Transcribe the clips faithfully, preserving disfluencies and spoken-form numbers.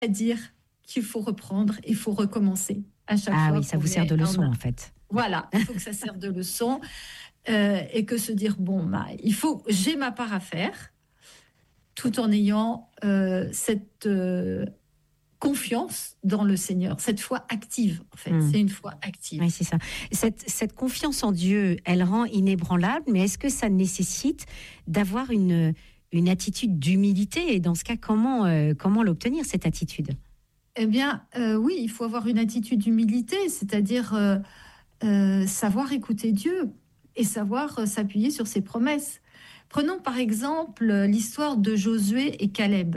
dire qu'il faut reprendre, il faut recommencer à chaque ah fois. Ah oui, ça vous sert de leçon en fait. Voilà, il faut que ça serve de leçon euh, et que se dire, bon, bah, il faut, j'ai ma part à faire, tout en ayant euh, cette euh, confiance dans le Seigneur, cette foi active, en fait, mmh. c'est une foi active. Oui, c'est ça. Cette, cette confiance en Dieu, elle rend inébranlable, mais est-ce que ça nécessite d'avoir une, une attitude d'humilité? Et dans ce cas, comment, euh, comment l'obtenir, cette attitude? Eh bien, euh, oui, il faut avoir une attitude d'humilité, c'est-à-dire euh, euh, savoir écouter Dieu et savoir euh, s'appuyer sur ses promesses. Prenons par exemple l'histoire de Josué et Caleb.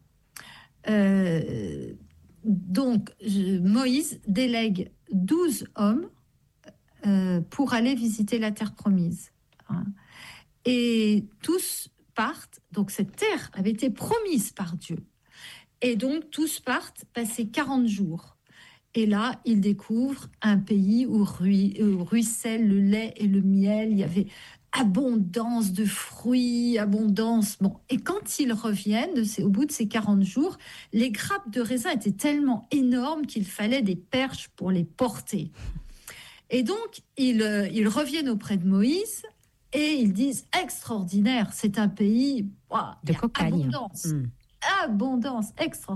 Euh, donc, je, Moïse délègue douze hommes euh, pour aller visiter la terre promise. Hein. Et tous partent, donc cette terre avait été promise par Dieu. Et donc, tous partent passer quarante jours. Et là, ils découvrent un pays où, ruy, où ruisselle le lait et le miel. Il y avait abondance de fruits, abondance. Bon. Et quand ils reviennent, de ces, au bout de ces quarante jours, les grappes de raisin étaient tellement énormes qu'il fallait des perches pour les porter. Et donc, ils, euh, ils reviennent auprès de Moïse et ils disent « Extraordinaire, c'est un pays wow, de cocagne. Abondance. Mmh. Abondance extraordinaire. »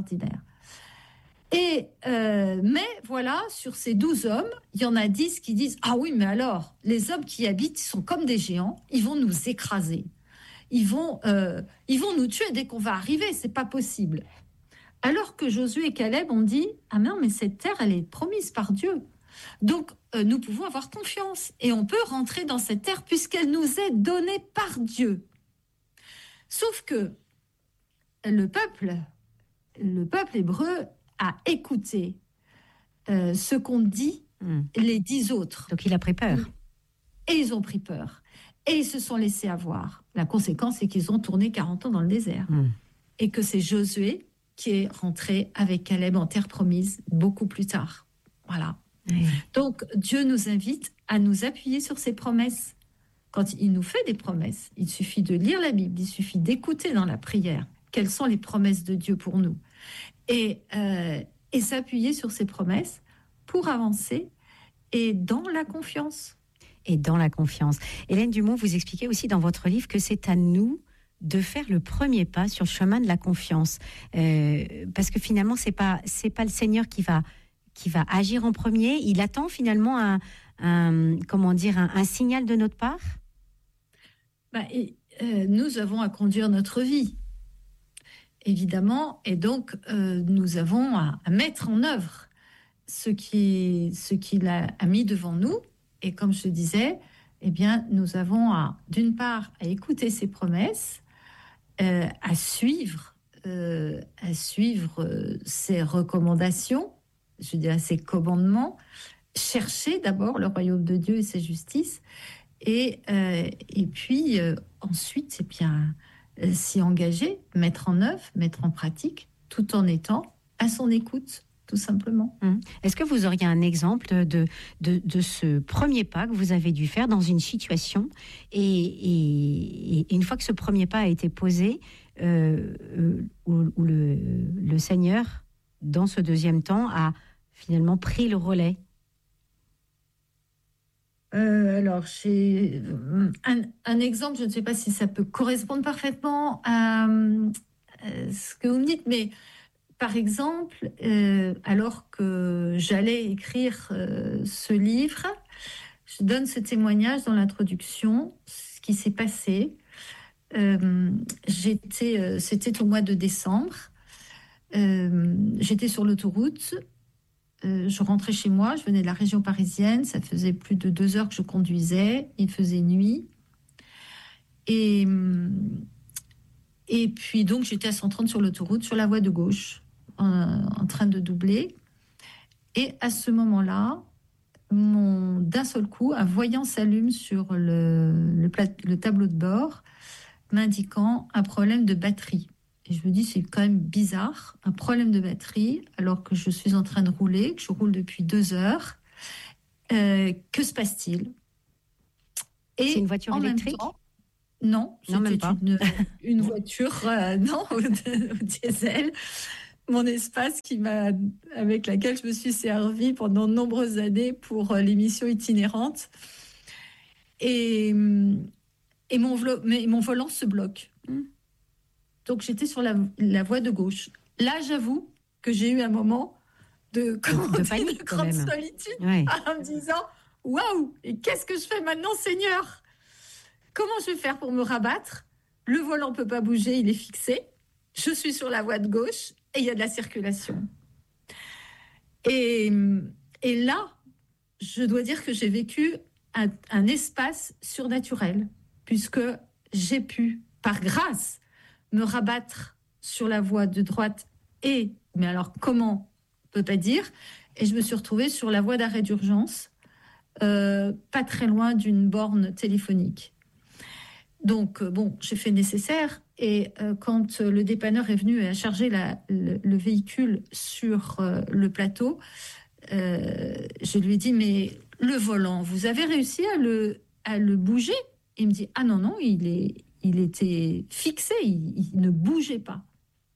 Et euh, mais voilà, sur ces douze hommes, il y en a dix qui disent « Ah oui, mais alors, les hommes qui y habitent sont comme des géants, ils vont nous écraser. Ils vont, euh, ils vont nous tuer dès qu'on va arriver, c'est pas possible. » Alors que Josué et Caleb ont dit « Ah non, mais cette terre, elle est promise par Dieu. Donc, euh, nous pouvons avoir confiance et on peut rentrer dans cette terre puisqu'elle nous est donnée par Dieu. » Sauf que le peuple, le peuple hébreu a écouté euh, ce qu'ont dit mmh. les dix autres. Donc il a pris peur. Et ils ont pris peur. Et ils se sont laissés avoir. La conséquence, c'est qu'ils ont tourné quarante ans dans le désert. Mmh. Et que c'est Josué qui est rentré avec Caleb en terre promise beaucoup plus tard. Voilà. Mmh. Donc Dieu nous invite à nous appuyer sur ses promesses. Quand il nous fait des promesses, il suffit de lire la Bible, il suffit d'écouter dans la prière quelles sont les promesses de Dieu pour nous. Et, euh, et s'appuyer sur ces promesses pour avancer et dans la confiance. Et dans la confiance. Hélène Dumont, vous expliquez aussi dans votre livre que c'est à nous de faire le premier pas sur le chemin de la confiance. Euh, parce que finalement, c'est pas, c'est pas le Seigneur qui va, qui va agir en premier. Il attend finalement un, un, comment dire, un, un signal de notre part. Bah, et, euh, nous avons à conduire notre vie. Évidemment, et donc euh, nous avons à, à mettre en œuvre ce qui, ce qu'il a, a mis devant nous. Et comme je disais, eh bien, nous avons à, d'une part à écouter ses promesses, euh, à suivre, euh, à suivre euh, ses recommandations, je dirais ses commandements, chercher d'abord le royaume de Dieu et sa justice, et, euh, et puis euh, ensuite, eh bien, s'y engager, mettre en œuvre, mettre en pratique, tout en étant à son écoute, tout simplement. Mmh. Est-ce que vous auriez un exemple de, de, de ce premier pas que vous avez dû faire dans une situation et, et, et une fois que ce premier pas a été posé, euh, où, où le, le Seigneur, dans ce deuxième temps, a finalement pris le relais? Euh, alors, j'ai un, un exemple, je ne sais pas si ça peut correspondre parfaitement à, à ce que vous me dites, mais par exemple, euh, alors que j'allais écrire euh, ce livre, je donne ce témoignage dans l'introduction, ce qui s'est passé. Euh, j'étais, euh, c'était au mois de décembre, euh, j'étais sur l'autoroute. Euh, je rentrais chez moi, je venais de la région parisienne, ça faisait plus de deux heures que je conduisais, il faisait nuit. Et, et puis donc j'étais à cent trente sur l'autoroute, sur la voie de gauche, en, en train de doubler. Et à ce moment-là, mon, d'un seul coup, un voyant s'allume sur le, le, plat, le tableau de bord, m'indiquant un problème de batterie. Et je me dis, c'est quand même bizarre, un problème de batterie, alors que je suis en train de rouler, que je roule depuis deux heures. Euh, que se passe-t-il? Et c'est une voiture électrique? Temps, non, non, c'était même pas. Une, une voiture, euh, non, au, au diesel. mon espace qui m'a, avec laquelle je me suis servie pendant de nombreuses années pour euh, l'émission itinérante. Et, et mon, vlo- mais mon volant se bloque. Donc j'étais sur la, la voie de gauche. Là, j'avoue que j'ai eu un moment de, comment De on dit, panique, de quand grande même. solitude, Ouais. en me disant « Waouh, et qu'est-ce que je fais maintenant, Seigneur ? Comment je vais faire pour me rabattre ? Le volant ne peut pas bouger, il est fixé. Je suis sur la voie de gauche et il y a de la circulation. » Et, et là, je dois dire que j'ai vécu un, un espace surnaturel, puisque j'ai pu, par grâce, me rabattre sur la voie de droite et, mais alors comment, on ne peut pas dire, et je me suis retrouvée sur la voie d'arrêt d'urgence, euh, pas très loin d'une borne téléphonique. Donc, euh, bon, j'ai fait nécessaire, et euh, quand euh, le dépanneur est venu et a chargé la, le, le véhicule sur euh, le plateau, euh, je lui ai dit, mais le volant, vous avez réussi à le, à le bouger ? Il me dit, ah non, non, il, est, il était fixé, il, il ne bougeait pas.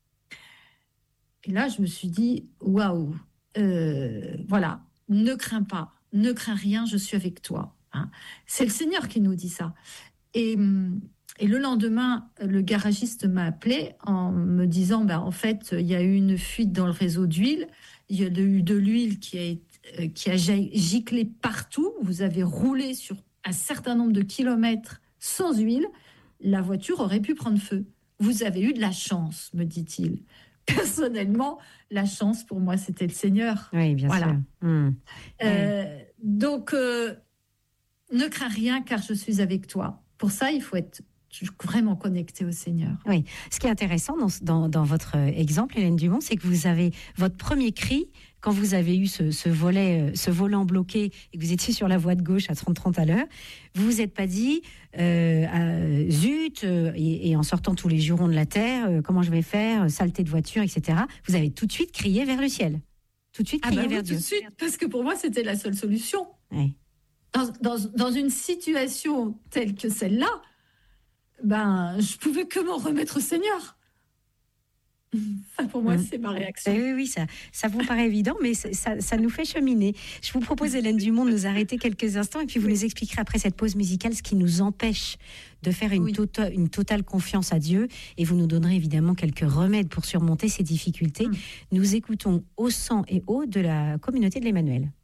Et là, je me suis dit, waouh, euh, voilà, ne crains pas, ne crains rien, je suis avec toi. Hein. C'est le Seigneur qui nous dit ça. Et, et le lendemain, le garagiste m'a appelé en me disant, bah, en fait, il y a eu une fuite dans le réseau d'huile, il y a eu de l'huile qui a été qui a giclé partout, vous avez roulé sur un certain nombre de kilomètres sans huile, la voiture aurait pu prendre feu. Vous avez eu de la chance, me dit-il. Personnellement, la chance pour moi, c'était le Seigneur. Oui, bien voilà. sûr. Mmh. Euh, oui. Donc, euh, ne crains rien car je suis avec toi. Pour ça, il faut être vraiment connecté au Seigneur. Oui, ce qui est intéressant dans, dans, dans votre exemple, Hélène Dumont, c'est que vous avez votre premier cri, quand vous avez eu ce, ce, volet, ce volant bloqué et que vous étiez sur la voie de gauche à trente trente à l'heure, vous vous êtes pas dit euh, euh, zut, euh, et, et en sortant tous les jurons de la terre, euh, comment je vais faire, saleté de voiture, et cetera. Vous avez tout de suite crié vers le ciel. Tout de suite crié ah bah vers oui, Dieu. Tout de suite, parce que pour moi, c'était la seule solution. Oui. Dans, dans, dans une situation telle que celle-là, ben, je pouvais que m'en remettre au Seigneur. Ça, pour moi, mmh. c'est ma réaction. Oui, oui, ça, ça vous paraît évident, mais ça, ça nous fait cheminer. Je vous propose, Hélène Dumont, de nous arrêter quelques instants et puis vous oui. nous expliquerez après cette pause musicale ce qui nous empêche de faire une, oui. tota, une totale confiance à Dieu et vous nous donnerez évidemment quelques remèdes pour surmonter ces difficultés. Mmh. Nous écoutons Au sang et eau de la communauté de l'Emmanuel.